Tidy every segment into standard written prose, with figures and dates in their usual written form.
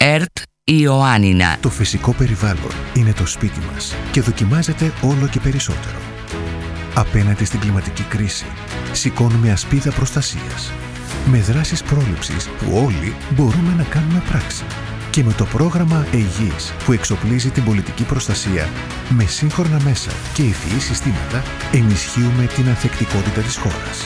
ΕΡΤ Ιωάννινα. Το φυσικό περιβάλλον είναι το σπίτι μας και δοκιμάζεται όλο και περισσότερο. Απέναντι στην κλιματική κρίση, σηκώνουμε ασπίδα προστασίας. Με δράσεις πρόληψης που όλοι μπορούμε να κάνουμε πράξη. Και με το πρόγραμμα ΕΙΓΙΣ που εξοπλίζει την πολιτική προστασία με σύγχρονα μέσα και ευφυή συστήματα, ενισχύουμε την ανθεκτικότητα της χώρας.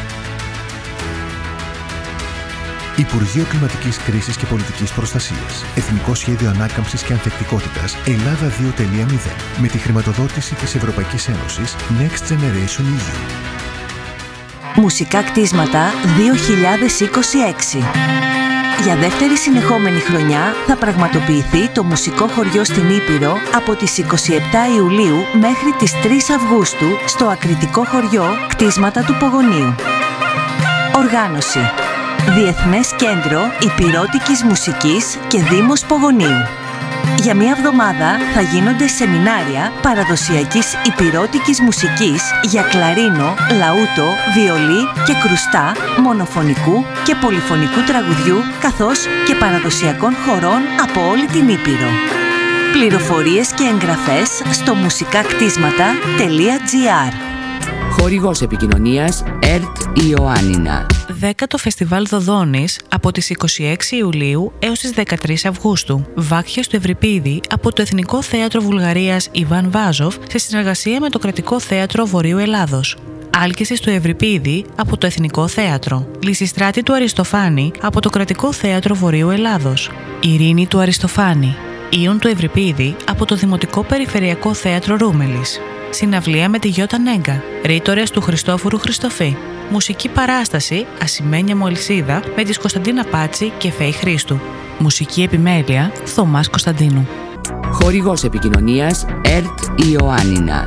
Υπουργείο Κλιματικής Κρίσης και Πολιτικής Προστασίας. Εθνικό Σχέδιο Ανάκαμψης και Ανθεκτικότητας Ελλάδα 2.0 με τη χρηματοδότηση της Ευρωπαϊκής Ένωσης Next Generation EU. Μουσικά κτίσματα 2026. Για δεύτερη συνεχόμενη χρονιά θα πραγματοποιηθεί το μουσικό χωριό στην Ήπειρο από τις 27 Ιουλίου μέχρι τις 3 Αυγούστου στο ακριτικό χωριό Κτίσματα του Πογονίου. Οργάνωση: Διεθνές Κέντρο Ηπειρώτικης Μουσικής και Δήμος Πογονίου. Για μία εβδομάδα θα γίνονται σεμινάρια παραδοσιακής ηπειρώτικης μουσικής για κλαρίνο, λαούτο, βιολί και κρουστά, μονοφωνικού και πολυφωνικού τραγουδιού, καθώς και παραδοσιακών χορών από όλη την Ήπειρο. Πληροφορίες και εγγραφές στο musikaktίσματα.gr. Χορηγός επικοινωνίας ΕΡΤ Ιωάννινα. 10ο Φεστιβάλ Δοδόνης από τις 26 Ιουλίου έως τις 13 Αυγούστου. Βάκχες του Ευρυπίδη από το Εθνικό Θέατρο Βουλγαρίας Ιβάν Βάζοφ σε συνεργασία με το Κρατικό Θέατρο Βορείου Ελλάδος. Άλκησης του Ευρυπίδη από το Εθνικό Θέατρο. Λυσιστράτη του Αριστοφάνη από το Κρατικό Θέατρο Βορείου Ελλάδος. Ειρήνη του Αριστοφάνη. Ιων του Ευρυπίδη από το Δημοτικό Περιφερειακό Θέατρο Ρούμελης. Συναυλία με τη Γιώτα Νέγκα. Ρήτορες του Χριστόφορου Χριστοφή. Μουσική παράσταση Ασημένια Μολυσίδα με της Κωνσταντίνα Πάτση και Φέη Χρήστου. Μουσική επιμέλεια Θωμάς Κωνσταντίνου. Χορηγός επικοινωνίας ΕΡΤ Ιωάννινα.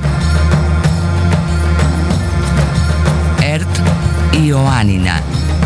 ΕΡΤ Ιωάννινα.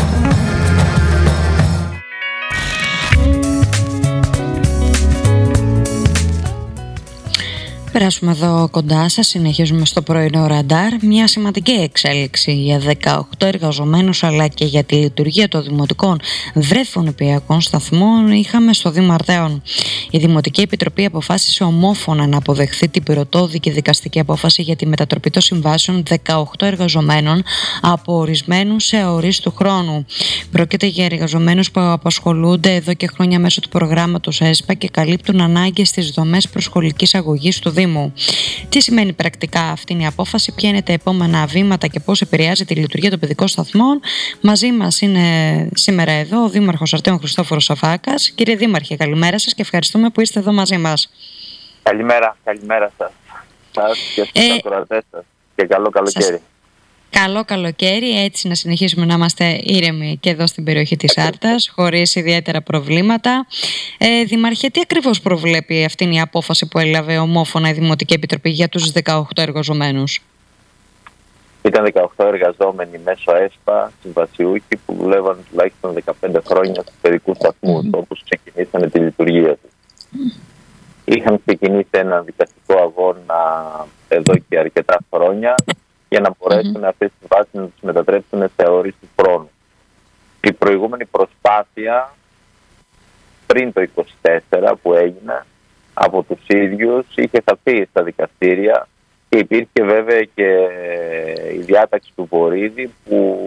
Περάσουμε εδώ κοντά σας, συνεχίζουμε στο πρωινό ραντάρ. Μια σημαντική εξέλιξη για 18 εργαζομένους αλλά και για τη λειτουργία των δημοτικών βρεφονιπιακών σταθμών είχαμε στο Δήμο Αρτέων. Η Δημοτική Επιτροπή αποφάσισε ομόφωνα να αποδεχθεί την πρωτόδικη δικαστική απόφαση για τη μετατροπή των συμβάσεων 18 εργαζομένων από ορισμένου σε αορίστου χρόνου. Πρόκειται για εργαζομένους που απασχολούνται εδώ και χρόνια μέσω του προγράμματος ΕΣΠΑ και καλύπτουν ανάγκες στις δομές προσχολικής αγωγής του Δήμου. Τι σημαίνει πρακτικά αυτή η απόφαση, ποια είναι τα επόμενα βήματα και πώς επηρεάζει τη λειτουργία των παιδικών σταθμών? Μαζί μας είναι σήμερα εδώ ο Δήμαρχος Αρτέων Χριστόφορος Σαφάκας. Κύριε Δήμαρχε, καλημέρα σας και ευχαριστούμε που είστε εδώ μαζί μας. Καλημέρα σας και στους ακροατές σας και καλό καλοκαίρι. Καλό καλοκαίρι, έτσι να συνεχίσουμε να είμαστε ήρεμοι και εδώ στην περιοχή της Άρτας, χωρίς ιδιαίτερα προβλήματα. Δήμαρχε, τι ακριβώς προβλέπει αυτή η απόφαση που έλαβε ομόφωνα η Δημοτική Επιτροπή για τους 18 εργαζομένους? Ήταν 18 εργαζόμενοι μέσω ΕΣΠΑ, συμβασιούχοι, που δουλεύαν τουλάχιστον 15 χρόνια στους παιδικούς σταθμούς, όπως ξεκινήσανε τη λειτουργία τους. Είχαν ξεκινήσει ένα δικαστικό αγώνα εδώ και αρκετά χρόνια για να μπορέσουν αυτές τις βάσεις να τις μετατρέψουν σε αορίστου χρόνου. Η προηγούμενη προσπάθεια πριν το 24 που έγινε από τους ίδιους είχε χαθεί στα δικαστήρια και υπήρχε βέβαια και η διάταξη του Βορίδη που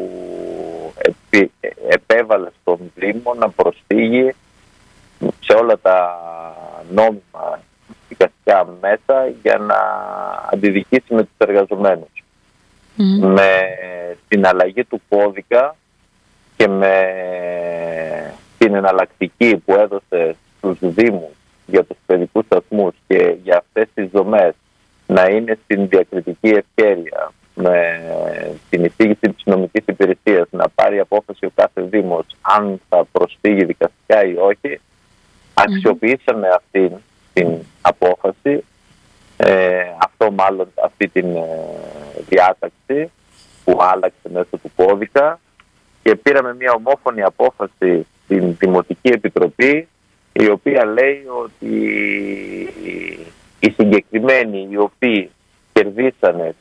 επέβαλε στον Δήμο να προσφύγει σε όλα τα νόμιμα δικαστικά μέσα για να αντιδικήσει με τους εργαζομένους. Με την αλλαγή του κώδικα και με την εναλλακτική που έδωσε στους Δήμους για τους παιδικούς σταθμούς και για αυτές τις δομές να είναι στην διακριτική ευχέρεια, με την εισήγηση της νομικής υπηρεσίας να πάρει απόφαση ο κάθε Δήμος αν θα προσφύγει δικαστικά ή όχι, αξιοποιήσαμε αυτή την απόφαση, αυτή την διάταξη που άλλαξε μέσω του κώδικα, και πήραμε μια ομόφωνη απόφαση στην Δημοτική Επιτροπή, η οποία λέει ότι οι συγκεκριμένοι οι οποίοι κερδίσανε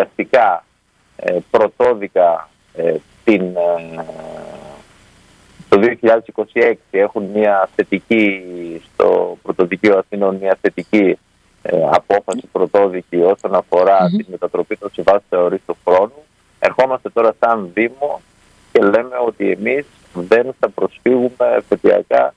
δικαστικά πρωτόδικα το 2026 έχουν μια θετική, στο Πρωτοδικείο Αθηνών, μια θετική απόφαση πρωτόδικη όσον αφορά τη μετατροπή των συμβάσεων σε ορίστο χρόνου. Ερχόμαστε τώρα σαν Δήμο και λέμε ότι εμείς δεν θα προσφύγουμε επαιτειακά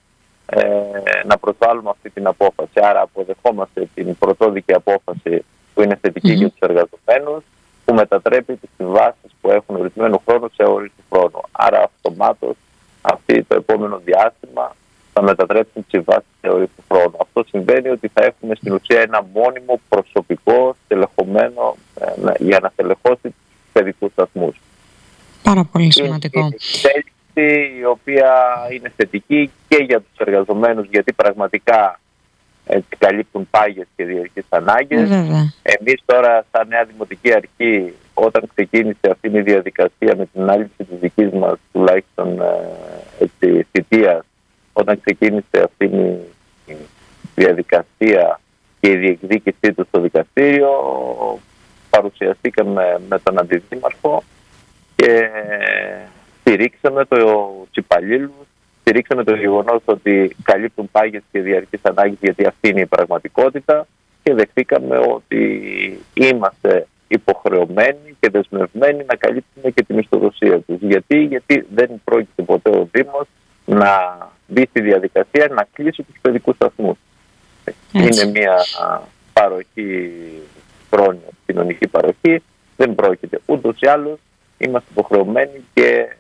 να προσβάλλουμε αυτή την απόφαση. Άρα αποδεχόμαστε την πρωτόδικη απόφαση που είναι θετική για τους εργαζομένους, που μετατρέπει τις συμβάσεις που έχουν ορισμένο χρόνο σε ορίστο χρόνο. Άρα αυτομάτως αυτή το επόμενο διάστημα θα μετατρέψουν τις συμβάσεις σε ορίστο χρόνο. Αυτό συμβαίνει ότι θα έχουμε στην ουσία ένα μόνιμο προσωπικό στελεχωμένο για να στελεχώσει τους παιδικούς σταθμούς. Πάρα πολύ σημαντικό. Είναι εξέλιξη η οποία είναι θετική και για τους εργαζομένους, γιατί πραγματικά καλύπτουν πάγιες και διαρκείς ανάγκες. Εμείς τώρα σαν Νέα Δημοτική Αρχή, όταν ξεκίνησε αυτή η διαδικασία με την ανάληψη της δικής μας τουλάχιστον θητείας, όταν ξεκίνησε αυτή η διαδικασία και η διεκδίκησή του στο δικαστήριο, παρουσιαστήκαμε με τον Αντιδήμαρχο και στηρίξαμε τους υπαλλήλους, στηρίξαμε το γεγονός ότι καλύπτουν πάγιες και διαρκείς ανάγκες, γιατί αυτή είναι η πραγματικότητα, και δεχτήκαμε ότι είμαστε υποχρεωμένοι και δεσμευμένοι να καλύπτουμε και τη μισθοδοσία τους. Γιατί δεν πρόκειται ποτέ ο Δήμος να μπει στη διαδικασία να κλείσει τους παιδικούς σταθμούς. Είναι μια παροχή χρόνια, κοινωνική παροχή, δεν πρόκειται. Ούτως ή άλλως είμαστε υποχρεωμένοι και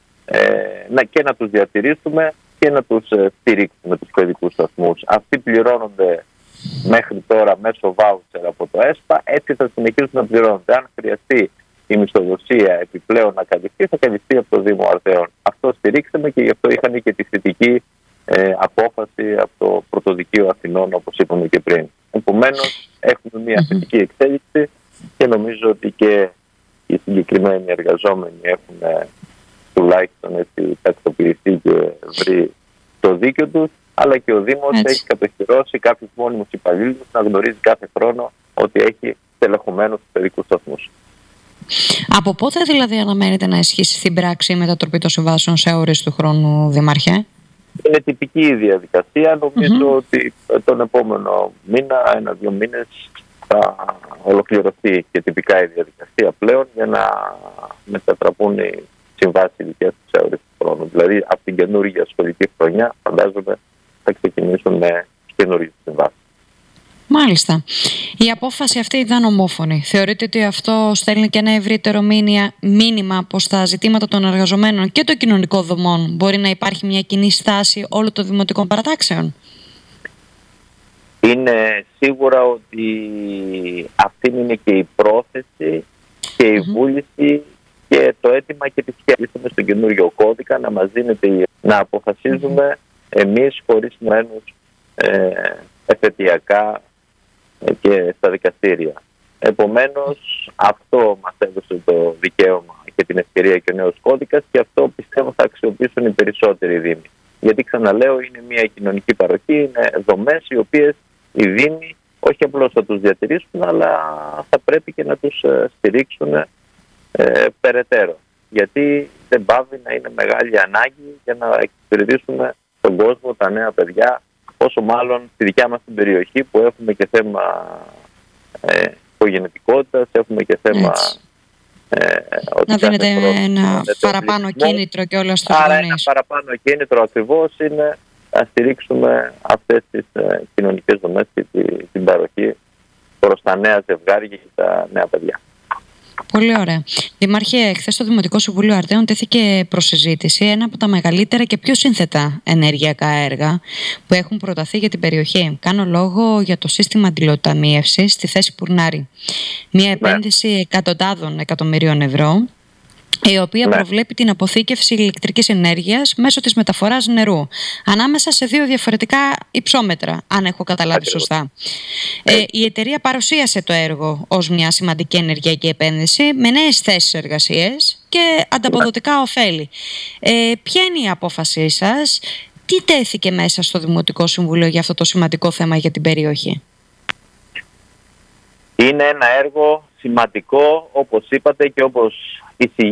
να τους διατηρήσουμε και να τους στηρίξουμε τους παιδικούς σταθμούς. Αυτοί πληρώνονται μέχρι τώρα μέσω βάουτσερ από το ΕΣΠΑ, έτσι θα συνεχίσουν να πληρώνονται. Αν χρειαστεί η μισθοδοσία επιπλέον να καλυφθεί, θα καλυφθεί από το Δήμο Αρδεών. Αυτό στηρίξαμε και γι' αυτό είχαν και τη θετική απόφαση από το Πρωτοδικείο Αθηνών, όπως είπαμε και πριν. Επομένως, έχουμε μια θετική εξέλιξη και νομίζω ότι και οι συγκεκριμένοι εργαζόμενοι έχουν τουλάχιστον έτσι τακτοποιηθεί και βρει το δίκιο τους, αλλά και ο Δήμος έχει κατοχυρώσει κάποιους μόνιμους υπαλλήλους να γνωρίζει κάθε χρόνο ότι έχει στελεχωμένους τους παιδικούς σταθμούς. Από πότε δηλαδή αναμένεται να ισχύσει στην πράξη η μετατροπή των συμβάσεων σε ορίστου χρόνου, Δήμαρχε? Είναι τυπική η διαδικασία. Νομίζω ότι τον επόμενο μήνα, 1-2 μήνες, θα ολοκληρωθεί και τυπικά η διαδικασία πλέον για να μετατραπούν οι συμβάσεις ειδικές σε ορίστου χρόνου. Δηλαδή, από την καινούργια σχολική χρονιά, φαντάζομαι, θα ξεκινήσουν με καινούργιες συμβάσεις. Μάλιστα. Η απόφαση αυτή ήταν ομόφωνη. Θεωρείτε ότι αυτό στέλνει και ένα ευρύτερο μήνυμα πως στα ζητήματα των εργαζομένων και των κοινωνικών δομών μπορεί να υπάρχει μια κοινή στάση όλων των δημοτικών παρατάξεων? Είναι σίγουρα ότι αυτή είναι και η πρόθεση και η βούληση και το αίτημα και τη σχέση στον καινούριο κώδικα, να μας δίνεται να αποφασίζουμε εμείς χωρίς μένους επαιτειακά και στα δικαστήρια. Επομένως, αυτό μας έδωσε το δικαίωμα και την ευκαιρία και ο νέος κώδικας, και αυτό πιστεύω θα αξιοποιήσουν οι περισσότεροι δήμοι. Γιατί, ξαναλέω, είναι μια κοινωνική παροχή, είναι δομές οι οποίες οι δήμοι όχι απλώς θα τους διατηρήσουν, αλλά θα πρέπει και να τους στηρίξουν περαιτέρω. Γιατί δεν πάβει να είναι μεγάλη ανάγκη για να εξυπηρετήσουμε τον κόσμο, τα νέα παιδιά, όσο μάλλον στη δικιά μας την περιοχή που έχουμε και θέμα υπογεννητικότητας, έχουμε και θέμα να δίνετε ένα παραπάνω κίνητρο και όλα στους γονείς. Ένα παραπάνω κίνητρο ακριβώς είναι να στηρίξουμε αυτές τις κοινωνικές δομές και την παροχή προς τα νέα ζευγάρια και τα νέα παιδιά. Πολύ ωραία. Δήμαρχε, χθες στο Δημοτικό Συμβούλιο Αρδέων τέθηκε προς συζήτηση ένα από τα μεγαλύτερα και πιο σύνθετα ενεργειακά έργα που έχουν προταθεί για την περιοχή. Κάνω λόγο για το σύστημα αντιλοταμίευσης στη θέση Πουρνάρη. Μια επένδυση εκατοντάδων εκατομμυρίων ευρώ, η οποία προβλέπει την αποθήκευση ηλεκτρικής ενέργειας μέσω της μεταφοράς νερού ανάμεσα σε δύο διαφορετικά υψόμετρα, αν έχω καταλάβει σωστά. Η εταιρεία παρουσίασε το έργο ως μια σημαντική ενεργειακή επένδυση με νέες θέσεις εργασίας και ανταποδοτικά ωφέλη. Ποια είναι η απόφασή σας? Τι τέθηκε μέσα στο Δημοτικό Συμβούλιο για αυτό το σημαντικό θέμα για την περιοχή? Είναι ένα έργο σημαντικό, όπως είπατε και όπως